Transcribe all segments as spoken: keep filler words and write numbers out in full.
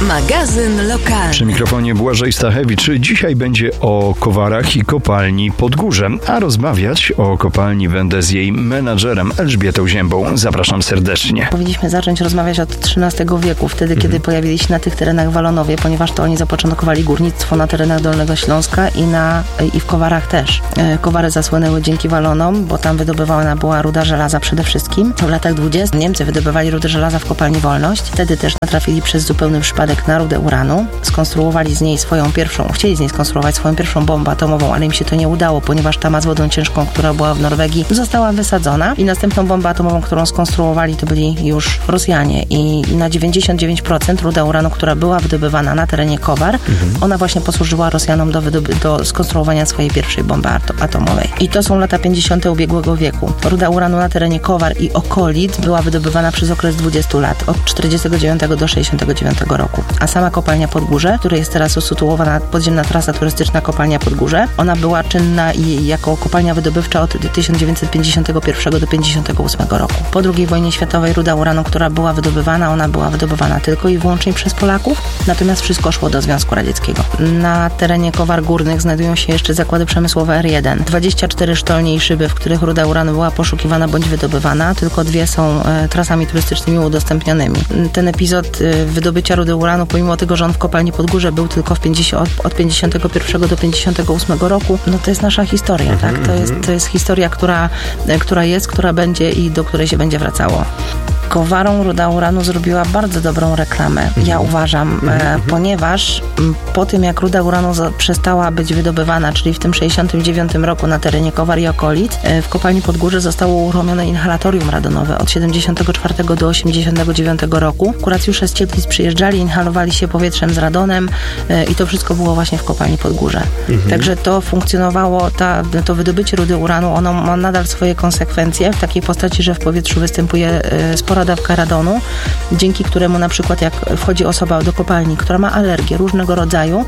Magazyn lokalny. Przy mikrofonie Błażej Stachewicz. Dzisiaj będzie o Kowarach i kopalni Podgórze, a rozmawiać o kopalni będę z jej menadżerem Elżbietą Ziębą. Zapraszam serdecznie. Powinniśmy zacząć rozmawiać od trzynastego wieku, wtedy kiedy mhm. pojawili się na tych terenach Walonowie, ponieważ to oni zapoczątkowali górnictwo na terenach Dolnego Śląska i, na, i w Kowarach też. Kowary zasłynęły dzięki Walonom, bo tam wydobywana była ruda żelaza przede wszystkim. W latach dwudziestych Niemcy wydobywali rudę żelaza w kopalni Wolność. Wtedy też natrafili przez zupełny przypadek na rudę uranu. Skonstruowali z niej swoją pierwszą, chcieli z niej skonstruować swoją pierwszą bombę atomową, ale im się to nie udało, ponieważ tama z wodą ciężką, która była w Norwegii, została wysadzona i następną bombę atomową, którą skonstruowali, to byli już Rosjanie i na dziewięćdziesiąt dziewięć procent ruda uranu, która była wydobywana na terenie Kowar, mhm. ona właśnie posłużyła Rosjanom do, wydoby- do skonstruowania swojej pierwszej bomby atomowej. I to są lata pięćdziesiąte ubiegłego wieku. Ruda uranu na terenie Kowar i okolic była wydobywana przez okres dwudziestu lat, od czterdziestego dziewiątego do sześćdziesiątego dziewiątego roku. A sama kopalnia Podgórze, w której jest teraz usytuowana podziemna trasa turystyczna kopalnia Podgórze, ona była czynna i jako kopalnia wydobywcza od tysiąc dziewięćset pięćdziesiątego pierwszego do pięćdziesiątego ósmego roku. Po drugiej wojnie światowej ruda uranu, która była wydobywana, ona była wydobywana tylko i wyłącznie przez Polaków, natomiast wszystko szło do Związku Radzieckiego. Na terenie Kowar Górnych znajdują się jeszcze zakłady przemysłowe R jeden. dwadzieścia cztery sztolnie i szyby, w których ruda uranu była poszukiwana bądź wydobywana, tylko dwie są e, trasami turystycznymi udostępnionymi. Ten epizod e, wydobycia rudy uranu, pomimo tego, że on w kopalni Podgórze był tylko w pięćdziesiątym, od, od pięćdziesiątego pierwszego do pięćdziesiątego ósmego roku, no to jest nasza historia, mm-hmm, tak? To jest, to jest historia, która, e, która jest, która będzie i do której się będzie wracało. Kowarom ruda uranu zrobiła bardzo dobrą reklamę, ja uważam, e, ponieważ m, po tym, jak ruda uranu za, przestała być wydobywana, czyli w tym sześćdziesiątym dziewiątym roku na terenie Kowar i okolic, e, w kopalni Podgórze zostało uruchomione inhalatorium radonowe od siedemdziesiątego czwartego do osiemdziesiątego dziewiątego roku. Kuracjusze z Cietlic przyjeżdżali, inhalowali się powietrzem z radonem e, i to wszystko było właśnie w kopalni Podgórze. Mhm. Także to funkcjonowało, ta, to wydobycie rudy uranu, ono ma nadal swoje konsekwencje w takiej postaci, że w powietrzu występuje e, spora dawka radonu, dzięki któremu na przykład jak wchodzi osoba do kopalni, która ma alergię różnego rodzaju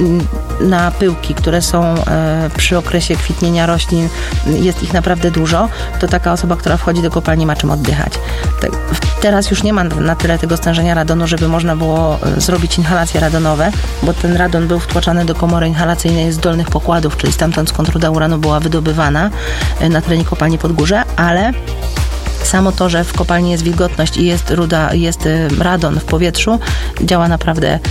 na pyłki, które są e, przy okresie kwitnienia roślin, jest ich naprawdę dużo, to taka osoba, która wchodzi do kopalni, ma czym oddychać. Tak, teraz już nie ma na tyle tego stężenia radonu, żeby można było zrobić inhalacje radonowe, bo ten radon był wtłaczany do komory inhalacyjnej z dolnych pokładów, czyli stamtąd, skąd ruda uranu była wydobywana na terenie kopalni Podgórze, ale samo to, że w kopalni jest wilgotność i jest ruda, jest radon w powietrzu, działa naprawdę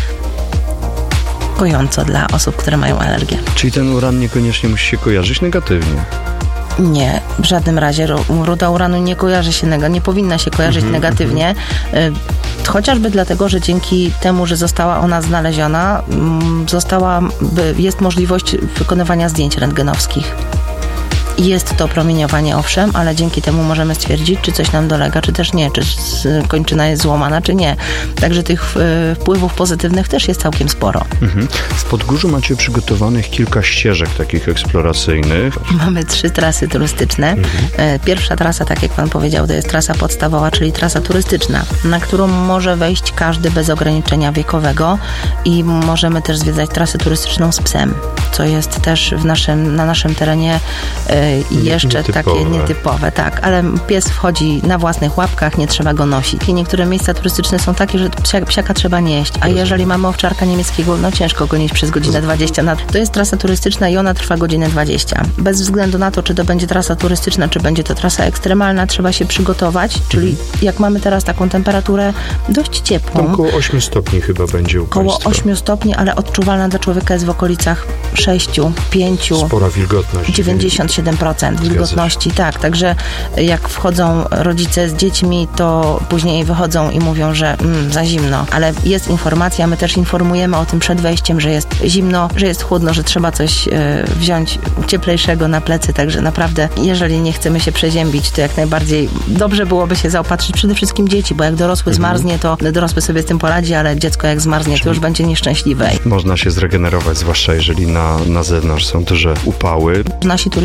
kojąco dla osób, które mają alergię. Czyli ten uran niekoniecznie musi się kojarzyć negatywnie? Nie, w żadnym razie ruda uranu nie kojarzy się, nie powinna się kojarzyć mm-hmm, negatywnie, mm-hmm. chociażby dlatego, że dzięki temu, że została ona znaleziona, została, jest możliwość wykonywania zdjęć rentgenowskich. Jest to promieniowanie, owszem, ale dzięki temu możemy stwierdzić, czy coś nam dolega, czy też nie, czy kończyna jest złamana, czy nie. Także tych wpływów pozytywnych też jest całkiem sporo. Mhm. W Podgórzu macie przygotowanych kilka ścieżek takich eksploracyjnych. Mamy trzy trasy turystyczne. Mhm. Pierwsza trasa, tak jak pan powiedział, to jest trasa podstawowa, czyli trasa turystyczna, na którą może wejść każdy bez ograniczenia wiekowego i możemy też zwiedzać trasę turystyczną z psem, co jest też w naszym, na naszym terenie i jeszcze nietypowe. takie nietypowe, tak, ale pies wchodzi na własnych łapkach, nie trzeba go nosić. I niektóre miejsca turystyczne są takie, że psia, psiaka trzeba nieść, a jeżeli mamy owczarka niemieckiego, no ciężko go nieść przez godzinę dwadzieścia. To jest trasa turystyczna i ona trwa godzinę dwadzieścia. Bez względu na to, czy to będzie trasa turystyczna, czy będzie to trasa ekstremalna, trzeba się przygotować, czyli jak mamy teraz taką temperaturę dość ciepłą. Tam około ośmiu stopni chyba będzie u Około Państwa. ośmiu stopni, ale odczuwalna dla człowieka jest w okolicach sześciu, pięciu. Spora wilgotność. dziewięćdziesiąt siedem procent wilgotności, tak. Także jak wchodzą rodzice z dziećmi, to później wychodzą i mówią, że mm, za zimno. Ale jest informacja, my też informujemy o tym przed wejściem, że jest zimno, że jest chłodno, że trzeba coś e, wziąć cieplejszego na plecy. Także naprawdę, jeżeli nie chcemy się przeziębić, to jak najbardziej dobrze byłoby się zaopatrzyć przede wszystkim dzieci, bo jak dorosły zmarznie, to dorosły sobie z tym poradzi, ale dziecko jak zmarznie, to już będzie nieszczęśliwe. Można się zregenerować, zwłaszcza jeżeli na, na zewnątrz są duże upały. Nasi turyści otrzymują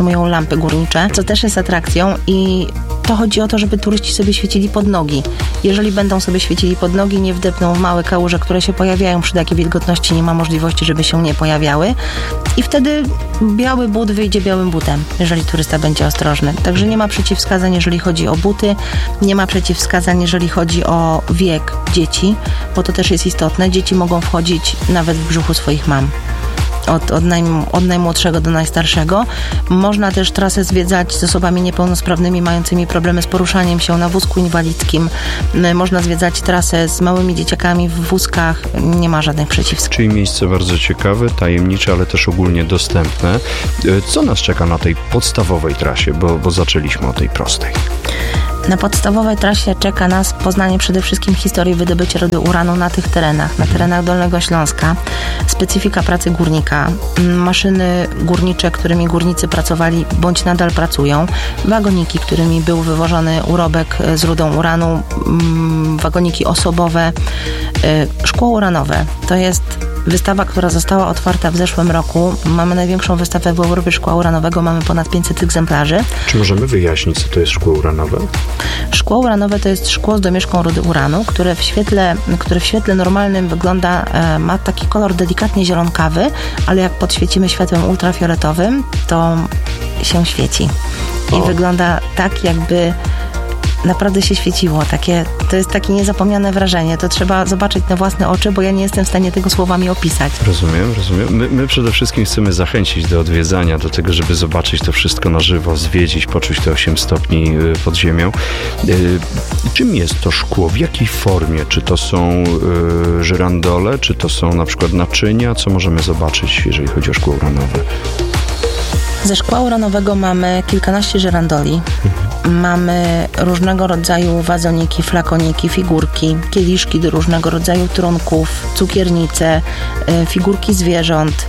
utrzymują lampy górnicze, co też jest atrakcją i to chodzi o to, żeby turyści sobie świecili pod nogi. Jeżeli będą sobie świecili pod nogi, nie wdepną w małe kałuże, które się pojawiają przy takiej wilgotności, nie ma możliwości, żeby się nie pojawiały i wtedy biały but wyjdzie białym butem, jeżeli turysta będzie ostrożny. Także nie ma przeciwwskazań, jeżeli chodzi o buty, nie ma przeciwwskazań, jeżeli chodzi o wiek dzieci, bo to też jest istotne. Dzieci mogą wchodzić nawet w brzuchu swoich mam. Od, od, naj, od najmłodszego do najstarszego. Można też trasę zwiedzać z osobami niepełnosprawnymi, mającymi problemy z poruszaniem się na wózku inwalidzkim. Można zwiedzać trasę z małymi dzieciakami w wózkach. Nie ma żadnych przeciwwskazań. Czyli miejsce bardzo ciekawe, tajemnicze, ale też ogólnie dostępne. Co nas czeka na tej podstawowej trasie, bo, bo zaczęliśmy od tej prostej? Na podstawowej trasie czeka nas poznanie przede wszystkim historii wydobycia rudy uranu na tych terenach, na terenach Dolnego Śląska, specyfika pracy górnika, maszyny górnicze, którymi górnicy pracowali bądź nadal pracują, wagoniki, którymi był wywożony urobek z rudą uranu, wagoniki osobowe, szkło uranowe. To jest wystawa, która została otwarta w zeszłym roku. Mamy największą wystawę w Europie szkła uranowego, mamy ponad pięćset egzemplarzy. Czy możemy wyjaśnić, co to jest szkło uranowe? Szkło uranowe to jest szkło z domieszką rudy uranu, które w świetle, które w świetle normalnym wygląda, e, ma taki kolor delikatnie zielonkawy, ale jak podświecimy światłem ultrafioletowym, to się świeci. I o. wygląda tak, jakby naprawdę się świeciło. Takie, to jest takie niezapomniane wrażenie. To trzeba zobaczyć na własne oczy, bo ja nie jestem w stanie tego słowami opisać. Rozumiem, rozumiem. My, my przede wszystkim chcemy zachęcić do odwiedzania, do tego, żeby zobaczyć to wszystko na żywo, zwiedzić, poczuć te osiem stopni pod ziemią. Czym jest to szkło? W jakiej formie? Czy to są żyrandole? Czy to są na przykład naczynia? Co możemy zobaczyć, jeżeli chodzi o szkło uranowe? Ze szkła uranowego mamy kilkanaście żyrandoli. Mhm. Mamy różnego rodzaju wazoniki, flakoniki, figurki, kieliszki do różnego rodzaju trunków, cukiernice, figurki zwierząt.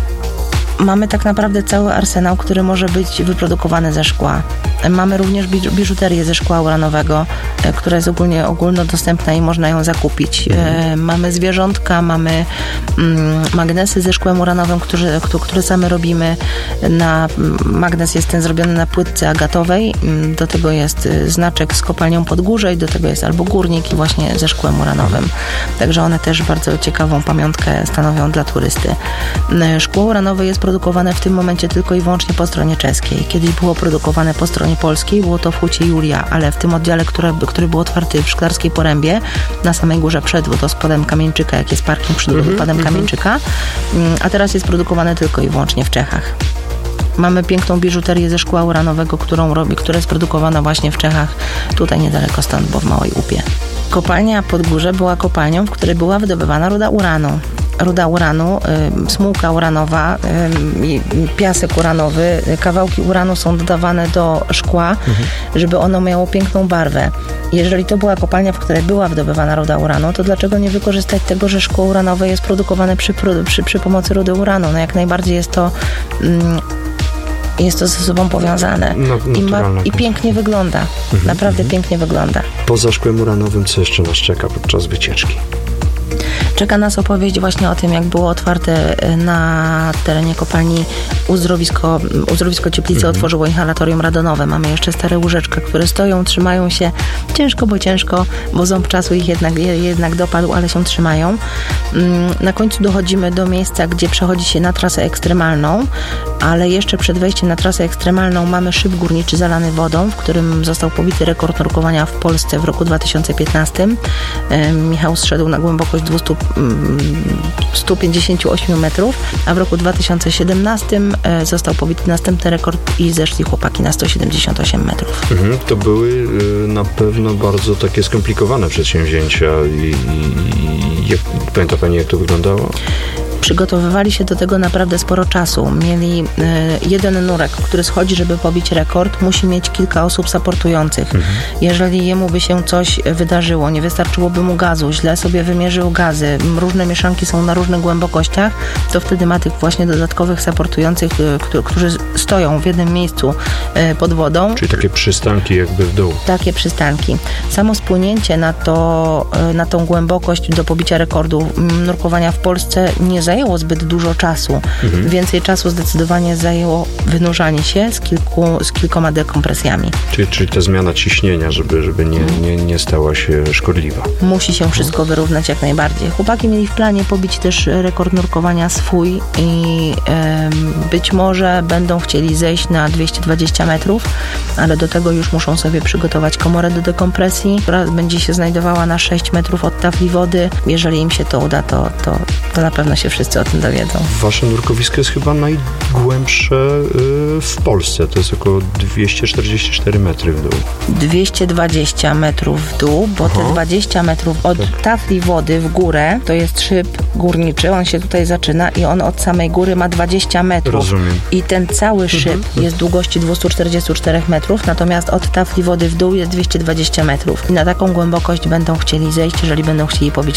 Mamy tak naprawdę cały arsenał, który może być wyprodukowany ze szkła. Mamy również biżuterię ze szkła uranowego, która jest ogólnie ogólnodostępna i można ją zakupić. Mhm. Mamy zwierzątka, mamy mm, magnesy ze szkłem uranowym, które, które same robimy. Na, magnes jest ten zrobiony na płytce agatowej. Do tego jest znaczek z kopalnią Podgórze i do tego jest albo górnik i właśnie ze szkłem uranowym. Także one też bardzo ciekawą pamiątkę stanowią dla turysty. Szkło uranowe jest produkowane w tym momencie tylko i wyłącznie po stronie czeskiej. Kiedyś było produkowane po stronie polskiej, było to w Hucie Julia, ale w tym oddziale, który, który był otwarty w Szklarskiej Porębie, na samej górze przed wodospodem Kamieńczyka, jak jest parking przed wodospodem mm-hmm. Kamieńczyka, a teraz jest produkowane tylko i wyłącznie w Czechach. Mamy piękną biżuterię ze szkła uranowego, którą robi, która jest produkowana właśnie w Czechach, tutaj niedaleko stąd, bo w Małej Łupie. Kopalnia Podgórze była kopalnią, w której była wydobywana ruda uranu. Ruda uranu, y, smułka uranowa, y, piasek uranowy, y, kawałki uranu są dodawane do szkła, mhm. żeby ono miało piękną barwę. Jeżeli to była kopalnia, w której była wydobywana ruda uranu, to dlaczego nie wykorzystać tego, że szkło uranowe jest produkowane przy, przy, przy pomocy rudy uranu? No jak najbardziej jest to... Mm, jest to ze sobą powiązane no, I, ma, i pięknie wygląda. Mhm, naprawdę mhm. pięknie wygląda. Poza szkłem uranowym, co jeszcze nas czeka podczas wycieczki? Czeka nas opowieść właśnie o tym, jak było otwarte na terenie kopalni uzdrowisko, uzdrowisko Cieplice, mhm. otworzyło inhalatorium radonowe. Mamy jeszcze stare łóżeczka, które stoją, trzymają się ciężko, bo ciężko, bo ząb czasu ich jednak, jednak dopadł, ale się trzymają. Na końcu dochodzimy do miejsca, gdzie przechodzi się na trasę ekstremalną, ale jeszcze przed wejściem na trasę ekstremalną mamy szyb górniczy zalany wodą, w którym został pobity rekord nurkowania w Polsce w roku dwa tysiące piętnastym. Michał zszedł na głębokość dwieście sto pięćdziesiąt osiem metrów, a w roku dwa tysiące siedemnastym został pobity następny rekord i zeszli chłopaki na sto siedemdziesiąt osiem metrów. Mhm, to były na pewno bardzo takie skomplikowane przedsięwzięcia i, i jak, pamięta Pani, jak to wyglądało? Przygotowywali się do tego naprawdę sporo czasu. Mieli y, jeden nurek, który schodzi, żeby pobić rekord, musi mieć kilka osób supportujących. Mhm. Jeżeli jemu by się coś wydarzyło, nie wystarczyłoby mu gazu, źle sobie wymierzył gazy, różne mieszanki są na różnych głębokościach, to wtedy ma tych właśnie dodatkowych supportujących, y, którzy stoją w jednym miejscu y, pod wodą. Czyli takie przystanki jakby w dół. Takie przystanki. Samo spłynięcie na, to, y, na tą głębokość do pobicia rekordu nurkowania w Polsce nie zajmuje zajęło zbyt dużo czasu. Mhm. Więcej czasu zdecydowanie zajęło wynurzanie się z, kilku, z kilkoma dekompresjami. Czyli, czyli ta zmiana ciśnienia, żeby, żeby nie, nie, nie stała się szkodliwa. Musi się wszystko wyrównać jak najbardziej. Chłopaki mieli w planie pobić też rekord nurkowania swój i ym, być może będą chcieli zejść na dwieście dwadzieścia metrów, ale do tego już muszą sobie przygotować komorę do dekompresji, która będzie się znajdowała na sześć metrów od tafli wody. Jeżeli im się to uda, to, to, to na pewno się wszyscy o tym dowiedzą. Wasze nurkowisko jest chyba najgłębsze yy, w Polsce. To jest około dwieście czterdzieści cztery metry w dół. dwieście dwadzieścia metrów w dół, bo Aha. te dwadzieścia metrów od Tak. tafli wody w górę to jest szyb górniczy. On się tutaj zaczyna i on od samej góry ma dwadzieścia metrów. Rozumiem. I ten cały szyb Mhm. jest długości dwieście czterdzieści cztery metrów, natomiast od tafli wody w dół jest dwieście dwadzieścia metrów. I na taką głębokość będą chcieli zejść, jeżeli będą chcieli pobić